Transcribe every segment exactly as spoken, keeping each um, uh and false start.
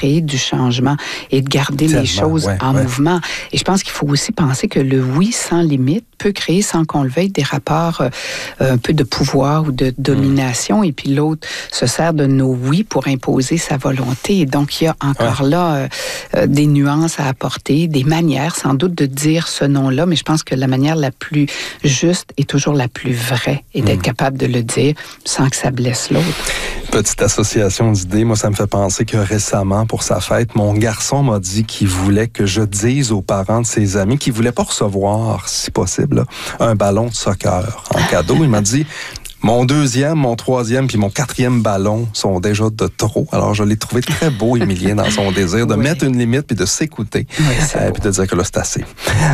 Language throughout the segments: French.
créer du changement et de garder Tellement, les choses ouais, en ouais. mouvement. Et je pense qu'il faut aussi penser que le oui sans limite peut créer, sans qu'on le veuille, des rapports euh, un peu de pouvoir ou de domination. Mmh. Et puis l'autre se sert de nos oui pour imposer sa volonté. Et donc, il y a encore ouais. là euh, euh, des nuances à apporter, des manières sans doute de dire ce nom-là, mais je pense que la manière la plus juste est toujours la plus vraie et d'être mmh. capable de le dire sans que ça blesse l'autre. Petite association d'idées, moi ça me fait penser que récemment, pour sa fête, mon garçon m'a dit qu'il voulait que je dise aux parents de ses amis qu'il voulait pas recevoir, si possible, là, un ballon de soccer en cadeau. Il m'a dit... Mon deuxième, mon troisième puis mon quatrième ballon sont déjà de trop. Alors, je l'ai trouvé très beau, Émilien, dans son désir de oui. mettre une limite puis de s'écouter. Oui, euh, puis de dire que là, c'est assez.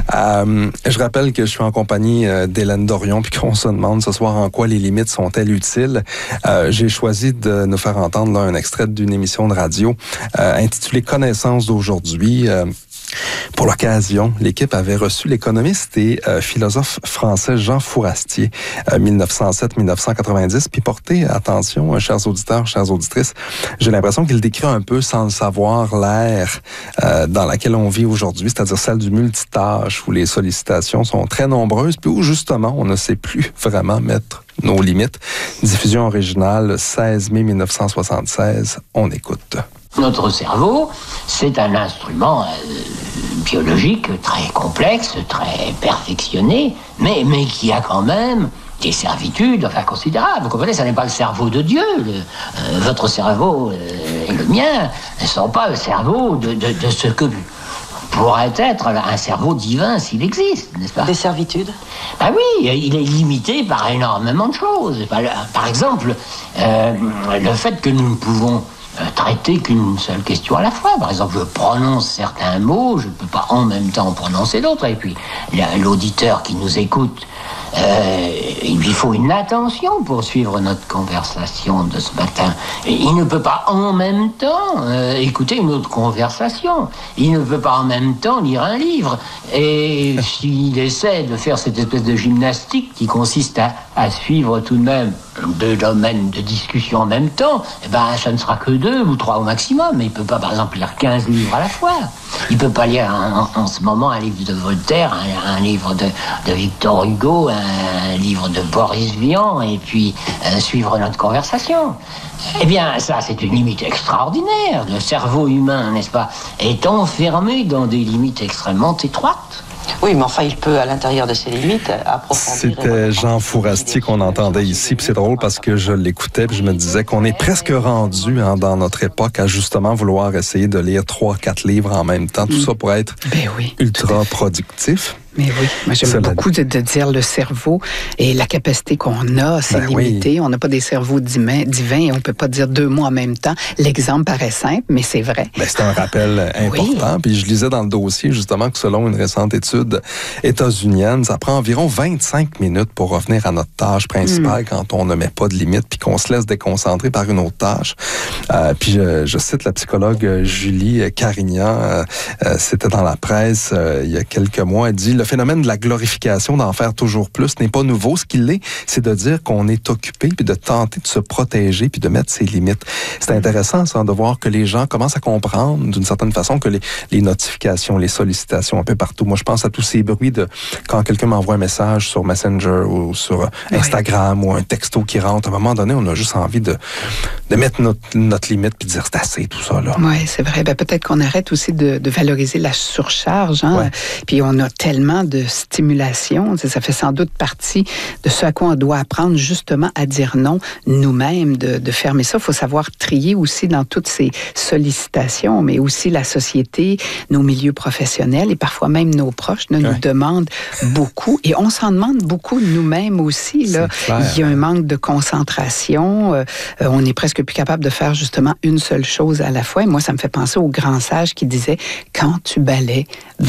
Euh, je rappelle que je suis en compagnie euh, d'Hélène Dorion puis qu'on se demande ce soir en quoi les limites sont-elles utiles. Euh, j'ai choisi de nous faire entendre là, un extrait d'une émission de radio euh, intitulée Connaissance d'aujourd'hui. Euh, Pour l'occasion, l'équipe avait reçu l'économiste et euh, philosophe français Jean Fourastier, euh, mille neuf cent sept à mille neuf cent quatre-vingt-dix. Puis portez attention, euh, chers auditeurs, chères auditrices, j'ai l'impression qu'il décrit un peu, sans le savoir, l'ère euh, dans laquelle on vit aujourd'hui, c'est-à-dire celle du multitâche, où les sollicitations sont très nombreuses, puis où justement, on ne sait plus vraiment mettre nos limites. Diffusion originale, seize mai mille neuf cent soixante-seize. On écoute. Notre cerveau, c'est un instrument euh, biologique très complexe, très perfectionné, mais, mais qui a quand même des servitudes enfin, considérables. Vous comprenez, ça n'est pas le cerveau de Dieu. Le, euh, votre cerveau euh, et le mien ne sont pas le cerveau de, de, de ce que pourrait être un cerveau divin s'il existe, n'est-ce pas? Des servitudes? Ben oui, il est limité par énormément de choses. Par exemple, euh, le fait que nous ne pouvons traiter qu'une seule question à la fois. Par exemple, je prononce certains mots, je ne peux pas en même temps prononcer d'autres. Et puis, l'auditeur qui nous écoute, euh, il lui faut une attention pour suivre notre conversation de ce matin. Il ne peut pas en même temps euh, écouter une autre conversation. Il ne peut pas en même temps lire un livre. Et s'il essaie de faire cette espèce de gymnastique qui consiste à, à suivre tout de même deux domaines de discussion en même temps, eh ben, ça ne sera que deux ou trois au maximum. Mais il ne peut pas, par exemple, lire quinze livres à la fois. Il ne peut pas lire en, en, en ce moment un livre de Voltaire, un, un livre de, de Victor Hugo, un, un livre de Boris Vian, et puis euh, suivre notre conversation. Eh bien, ça, c'est une limite extraordinaire. Le cerveau humain, n'est-ce pas, est enfermé dans des limites extrêmement étroites. Oui, mais enfin, il peut, à l'intérieur de ses limites, approfondir... C'était Jean Fourastier qu'on entendait ici, puis c'est drôle parce que je l'écoutais, puis je me disais qu'on est presque rendu hein, dans notre époque à justement vouloir essayer de lire trois, quatre livres en même temps, tout ça pour être ben oui, ultra productif. Mais oui, moi j'aime ça beaucoup de, de dire le cerveau et la capacité qu'on a, c'est ben limité. Oui. On n'a pas des cerveaux divins, divins et on ne peut pas dire deux mots en même temps. L'exemple paraît simple, mais c'est vrai. Ben, c'est un rappel important. Oui. Puis je lisais dans le dossier justement que selon une récente étude états-unienne, ça prend environ vingt-cinq minutes pour revenir à notre tâche principale mm. quand on ne met pas de limite puis qu'on se laisse déconcentrer par une autre tâche. Euh, puis je, je cite la psychologue Julie Carignan, euh, euh, c'était dans la presse euh, il y a quelques mois, elle dit « Le phénomène de la glorification, d'en faire toujours plus, n'est pas nouveau. Ce qu'il est, c'est de dire qu'on est occupé puis de tenter de se protéger puis de mettre ses limites. » C'est intéressant, ça, de voir que les gens commencent à comprendre d'une certaine façon que les, les notifications, les sollicitations un peu partout. Moi, je pense à tous ces bruits de quand quelqu'un m'envoie un message sur Messenger ou sur Instagram oui. ou un texto qui rentre. À un moment donné, on a juste envie de, de mettre notre, notre limite puis de dire c'est assez, tout ça, là. Oui, c'est vrai. Ben, peut-être qu'on arrête aussi de, de valoriser la surcharge. Hein? Ouais. Puis on a tellement de stimulation. Ça fait sans doute partie de ce à quoi on doit apprendre justement à dire non nous-mêmes, de, de fermer ça. Il faut savoir trier aussi dans toutes ces sollicitations, mais aussi la société, nos milieux professionnels et parfois même nos proches ne ouais. nous demandent beaucoup et on s'en demande beaucoup nous-mêmes aussi. Là. Il y a un manque de concentration. Euh, on est presque plus capable de faire justement une seule chose à la fois. Et moi, ça me fait penser au grand sage qui disait « Quand tu balais, balais ».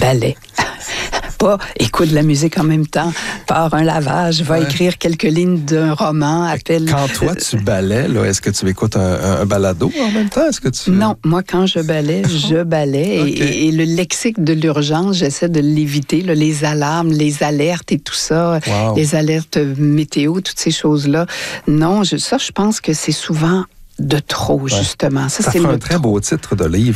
Pas écoute de la musique en même temps, pars un lavage, va ouais. écrire quelques lignes d'un roman, appelle... Quand toi tu balais, là, est-ce que tu écoutes un, un balado en même temps? Est-ce que tu... Non, moi quand je balais, je balais. Okay. Et, et le lexique de l'urgence, j'essaie de l'éviter, là, les alarmes, les alertes et tout ça, wow. les alertes météo, toutes ces choses-là. Non, je, ça je pense que c'est souvent de trop, ouais. justement. Ça, ça c'est le un très trop. beau titre de livre.